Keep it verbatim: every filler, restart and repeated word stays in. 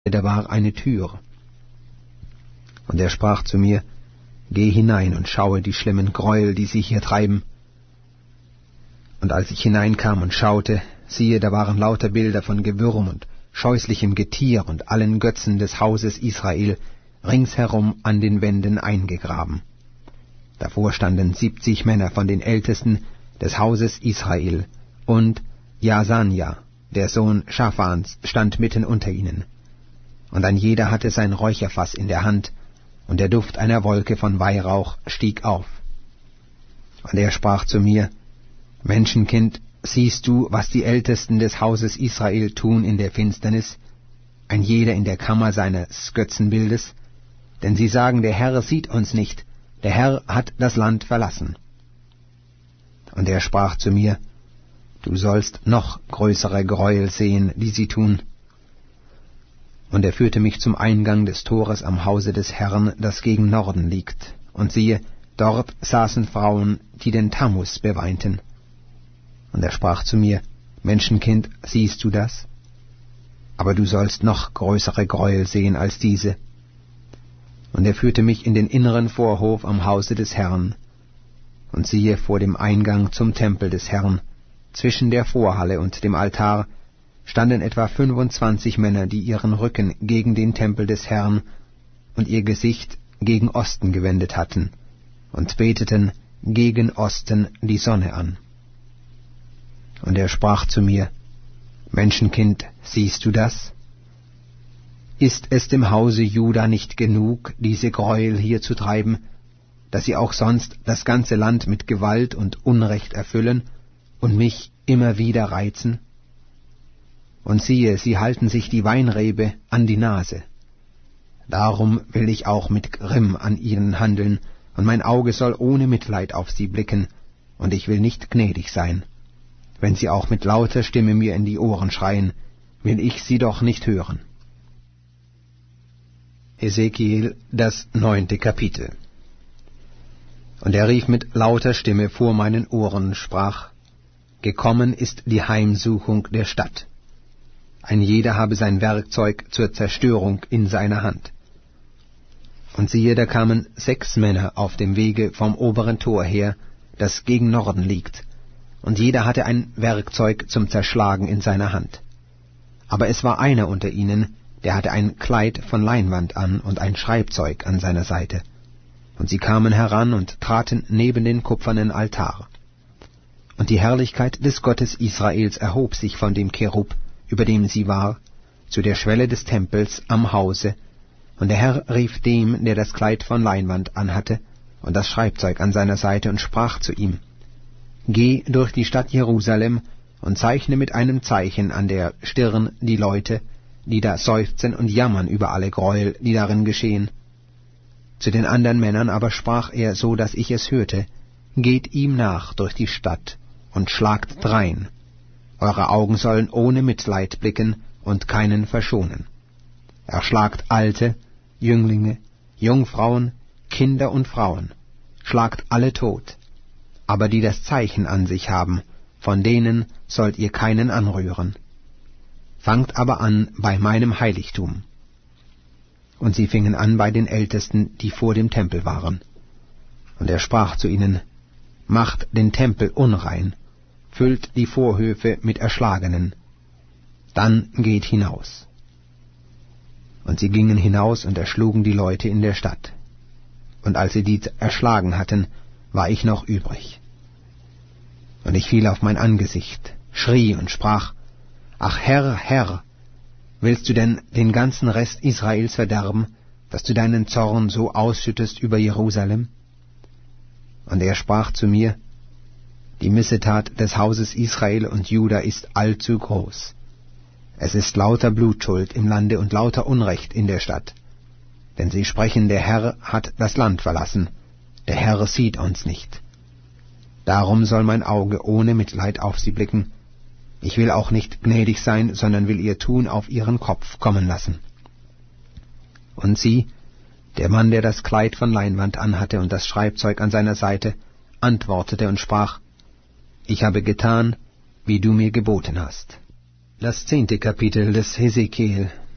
da war eine Tür. Und er sprach zu mir, geh hinein und schaue die schlimmen Gräuel, die sie hier treiben. Und als ich hineinkam und schaute, siehe, da waren lauter Bilder von Gewürm und scheußlichem Getier und allen Götzen des Hauses Israel ringsherum an den Wänden eingegraben. Davor standen siebzig Männer von den Ältesten des Hauses Israel, und Jasanja, der Sohn Schaphans, stand mitten unter ihnen. Und ein jeder hatte sein Räucherfass in der Hand, und der Duft einer Wolke von Weihrauch stieg auf. Und er sprach zu mir, Menschenkind, siehst du, was die Ältesten des Hauses Israel tun in der Finsternis, ein jeder in der Kammer seines Götzenbildes? Denn sie sagen, der Herr sieht uns nicht, der Herr hat das Land verlassen. Und er sprach zu mir, du sollst noch größere Gräuel sehen, die sie tun. Und er führte mich zum Eingang des Tores am Hause des Herrn, das gegen Norden liegt. Und siehe, dort saßen Frauen, die den Tammuz beweinten. Und er sprach zu mir, Menschenkind, siehst du das? Aber du sollst noch größere Gräuel sehen als diese. Und er führte mich in den inneren Vorhof am Hause des Herrn. Und siehe, vor dem Eingang zum Tempel des Herrn, zwischen der Vorhalle und dem Altar, standen etwa fünfundzwanzig Männer, die ihren Rücken gegen den Tempel des Herrn und ihr Gesicht gegen Osten gewendet hatten, und beteten gegen Osten die Sonne an. Und er sprach zu mir, Menschenkind, siehst du das? Ist es dem Hause Juda nicht genug, diese Gräuel hier zu treiben, dass sie auch sonst das ganze Land mit Gewalt und Unrecht erfüllen und mich immer wieder reizen? Und siehe, sie halten sich die Weinrebe an die Nase. Darum will ich auch mit Grimm an ihnen handeln, und mein Auge soll ohne Mitleid auf sie blicken, und ich will nicht gnädig sein. Wenn sie auch mit lauter Stimme mir in die Ohren schreien, will ich sie doch nicht hören. Hesekiel, das neunte Kapitel. Und er rief mit lauter Stimme vor meinen Ohren, sprach, Gekommen ist die Heimsuchung der Stadt. Ein jeder habe sein Werkzeug zur Zerstörung in seiner Hand. Und siehe, da kamen sechs Männer auf dem Wege vom oberen Tor her, das gegen Norden liegt, und jeder hatte ein Werkzeug zum Zerschlagen in seiner Hand. Aber es war einer unter ihnen, der hatte ein Kleid von Leinwand an und ein Schreibzeug an seiner Seite. Und sie kamen heran und traten neben den kupfernen Altar. Und die Herrlichkeit des Gottes Israels erhob sich von dem Cherub, über dem sie war, zu der Schwelle des Tempels am Hause, und der Herr rief dem, der das Kleid von Leinwand anhatte und das Schreibzeug an seiner Seite, und sprach zu ihm, Geh durch die Stadt Jerusalem und zeichne mit einem Zeichen an der Stirn die Leute, die da seufzen und jammern über alle Gräuel, die darin geschehen. Zu den anderen Männern aber sprach er, so dass ich es hörte, Geht ihm nach durch die Stadt und schlagt drein. Eure Augen sollen ohne Mitleid blicken und keinen verschonen. Erschlagt Alte, Jünglinge, Jungfrauen, Kinder und Frauen, schlagt alle tot. Aber die das Zeichen an sich haben, von denen sollt ihr keinen anrühren. Fangt aber an bei meinem Heiligtum. Und sie fingen an bei den Ältesten, die vor dem Tempel waren. Und er sprach zu ihnen, Macht den Tempel unrein, füllt die Vorhöfe mit Erschlagenen, dann geht hinaus. Und sie gingen hinaus und erschlugen die Leute in der Stadt. Und als sie die erschlagen hatten, war ich noch übrig. Und ich fiel auf mein Angesicht, schrie und sprach, Ach Herr, Herr, willst du denn den ganzen Rest Israels verderben, dass du deinen Zorn so ausschüttest über Jerusalem? Und er sprach zu mir, Die Missetat des Hauses Israel und Juda ist allzu groß. Es ist lauter Blutschuld im Lande und lauter Unrecht in der Stadt. Denn sie sprechen, der Herr hat das Land verlassen, der Herr sieht uns nicht. Darum soll mein Auge ohne Mitleid auf sie blicken. Ich will auch nicht gnädig sein, sondern will ihr Tun auf ihren Kopf kommen lassen. Und sie, der Mann, der das Kleid von Leinwand anhatte und das Schreibzeug an seiner Seite, antwortete und sprach, Ich habe getan, wie du mir geboten hast. Das zehnte Kapitel des Hesekiel.